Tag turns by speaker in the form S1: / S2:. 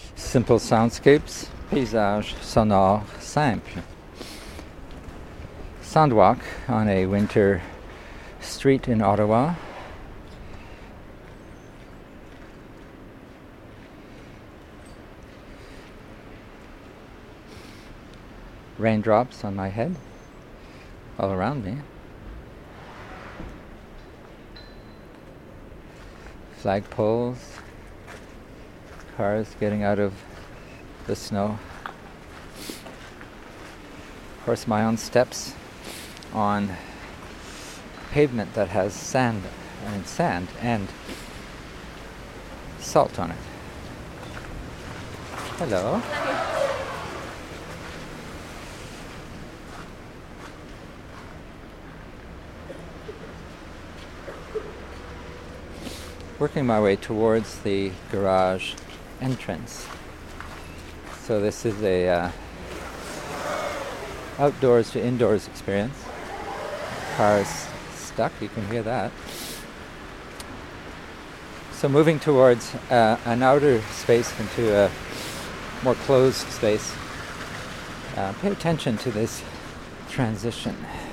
S1: Simple soundscapes, paysage sonore simple. Soundwalk on a winter street in Ottawa. Raindrops on my head, all around me. Flagpoles, cars getting out of the snow. Of course, my own steps on pavement that has sand and salt on it. Hello. Working my way towards the garage entrance. So this is a outdoors to indoors experience. Cars stuck, you can hear that. So moving towards an outer space into a more closed space. Pay attention to this transition.